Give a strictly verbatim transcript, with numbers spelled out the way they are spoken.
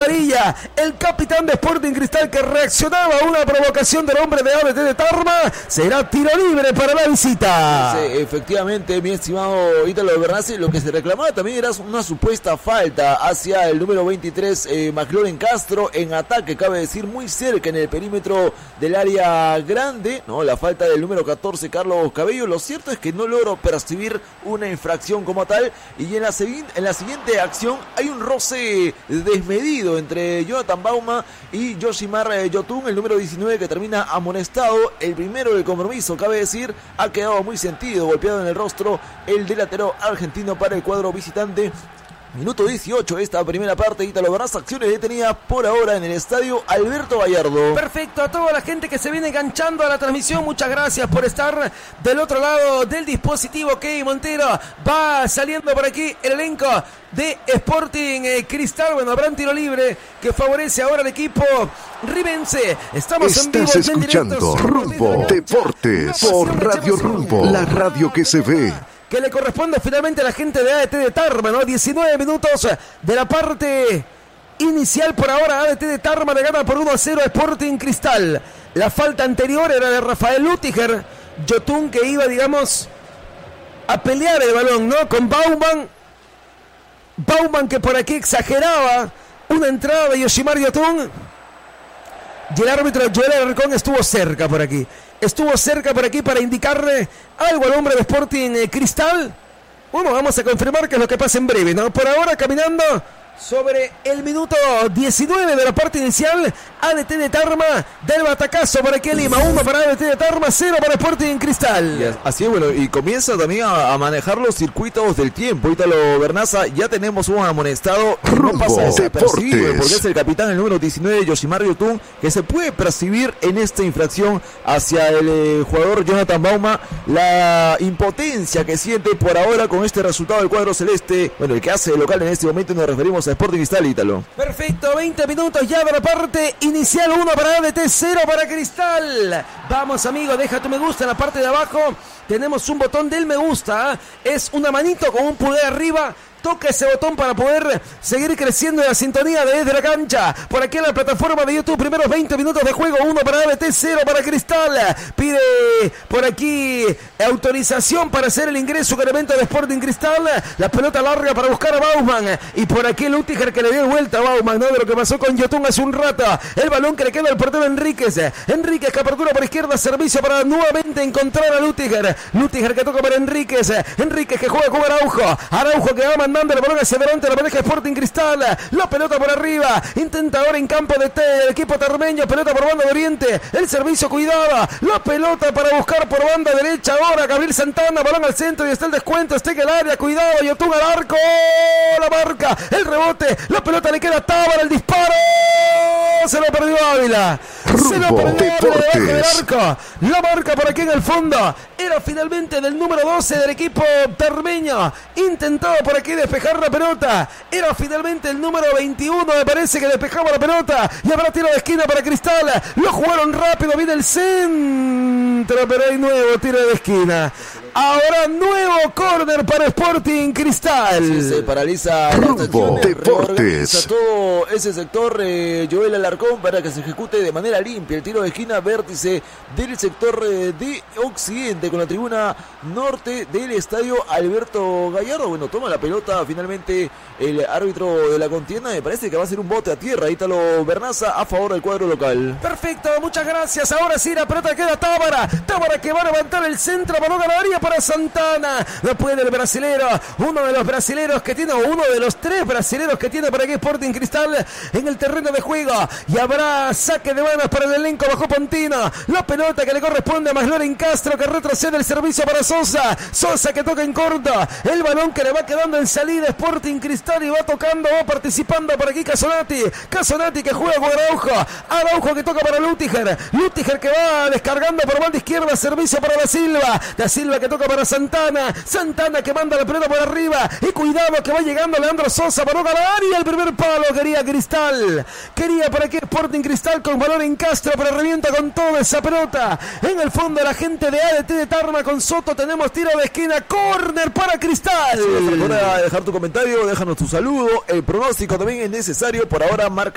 amarilla. El capitán de Sporting Cristal, que reaccionaba a una provocación del hombre de A D T de Tarma, será tiro libre para la visita. Sí, efectivamente, mi estimado Ítalo Bernasi, lo que se reclamaba también era una supuesta falta hacia el número veintitrés, eh, McLaurin Castro, en ataque, cabe decir, muy cerca en el perímetro del área grande, ¿no? La falta del número catorce, Carlos Cabello. Lo cierto es que no logro percibir una infracción como tal, y en la, en la siguiente acción hay un roce desmedido entre Jonathan Bauma y Yoshimar eh, Yotun, el número diecinueve, que termina amonestado. El primero del compromiso, cabe decir, ha quedado muy sentido, golpeado en el rostro el delantero argentino para el cuadro visitante. Minuto dieciocho de esta primera parte. Ítalo Bernasi, acciones detenidas por ahora en el estadio Alberto Gallardo. Perfecto, a toda la gente que se viene enganchando a la transmisión, muchas gracias por estar del otro lado del dispositivo. Key Montero va saliendo por aquí el elenco de Sporting eh, Cristal. Bueno, habrá un tiro libre que favorece ahora al equipo ribense. Estamos Estás en vivo, escuchando Rumbo Deportes por Radio Rumbo, la radio que se ve, que le corresponde finalmente a la gente de A D T de Tarma, ¿no? diecinueve minutos de la parte inicial por ahora. A D T de Tarma le gana por uno a cero a Sporting Cristal. La falta anterior era de Rafael Lutiger. Yotun, que iba, digamos, a pelear el balón, ¿no? Con Bauman. Bauman, que por aquí exageraba una entrada de Yoshimar Yotun. Y el árbitro Joel Alarcón estuvo cerca por aquí. Estuvo cerca por aquí para indicarle algo al hombre de Sporting eh, Cristal. Bueno, vamos a confirmar que es lo que pasa en breve, ¿no? Por ahora, caminando sobre el minuto diecinueve de la parte inicial, A D T de Tarma del batacazo para aquí Lima. Uno para A D T de Tarma, cero para Sporting Cristal. Así es, bueno, y comienza también a, a manejar los circuitos del tiempo. Ítalo Bernasi, ya tenemos un amonestado que no pasa desapercibido, porque es el capitán, el número diecinueve, Yoshimar Yotun, que se puede percibir en esta infracción hacia el eh, jugador Jonathan Bauma. La impotencia que siente por ahora con este resultado del cuadro celeste, bueno, el que hace de local en este momento, nos referimos a Sporting Cristal, Ítalo. Perfecto, veinte minutos ya de la parte inicial, uno para A D T, cero para Cristal. Vamos, amigo, deja tu me gusta en la parte de abajo. Tenemos un botón del me gusta, ¿eh? Es una manito con un pulgar arriba. Toca ese botón para poder seguir creciendo en la sintonía de Desde la Cancha. Por aquí en la plataforma de YouTube, primeros veinte minutos de juego, uno para A D T, cero para Cristal. Pide por aquí autorización para hacer el ingreso con el evento de Sporting Cristal. La pelota larga para buscar a Bauman. Y por aquí Lutiger, que le dio vuelta a Bauman, ¿no? De lo que pasó con Yotun hace un rato. El balón que le queda al portero Enríquez. Enríquez, que apertura por izquierda, servicio para nuevamente encontrar a Lutiger. Lutiger, que toca para Enríquez. Enríquez, que juega con Araujo. Araujo, que va mandando el balón hacia adelante, la pareja Sporting Cristal. La pelota por arriba. Intenta ahora en campo de T el equipo tarmeño. Pelota por banda de Oriente. El servicio, cuidado. La pelota para buscar por banda derecha. Ahora Gabriel Santana. Balón al centro y está el descuento. Está en el área. Cuidado. Yotun al arco. La marca. El rebote. La pelota le queda a Tábara. El disparo. Se lo perdió Ávila. Se lo perdió Ávila debajo del arco. La marca por aquí en el fondo era finalmente del número doce del equipo tarmeño. Intentado por aquí despejar la pelota. Era finalmente el número veintiuno, me parece, que despejaba la pelota. Y habrá tiro de esquina para Cristal. Lo jugaron rápido, viene el centro, pero hay nuevo tiro de esquina. Ahora nuevo córner para Sporting Cristal. Sí, se paraliza Rumbo Deportes. Todo ese sector, eh, Joel Alarcón, para que se ejecute de manera limpia el tiro de esquina, vértice del sector eh, de Occidente, con la tribuna norte del estadio Alberto Gallardo. Bueno, toma la pelota finalmente el árbitro de la contienda. Me parece que va a ser un bote a tierra. Ítalo Bernasi a favor del cuadro local. Perfecto, muchas gracias. Ahora sí, la pelota queda Tábara. Tábara, que va a levantar el centro, balón ganaría para Santana. No puede el brasilero, uno de los brasileros que tiene, uno de los tres brasileros que tiene para aquí Sporting Cristal en el terreno de juego. Y habrá saque de manos para el elenco bajo Pontino. La pelota que le corresponde a McLaurin Castro, que retrocede el servicio para Sosa. Sosa, que toca en corto. El balón que le va quedando en salida Sporting Cristal y va tocando, va participando por aquí Casonati. Casonati, que juega con Araujo. Araujo, que toca para Lutiger. Lutiger, que va descargando por banda izquierda, servicio para Da Silva. Da Silva, que toca para Santana. Santana, que manda la pelota por arriba. Y cuidado, que va llegando Leandro Sosa. Balón a la área. El primer palo quería Cristal. Quería para aquí Sporting Cristal con balón en Castro, pero revienta con toda esa pelota. En el fondo la gente de A D T de Tarma con Soto. Tenemos tiro de esquina. Córner para Cristal. Sí, recuerda dejar tu comentario, déjanos tu saludo. El pronóstico también es necesario. Por ahora marca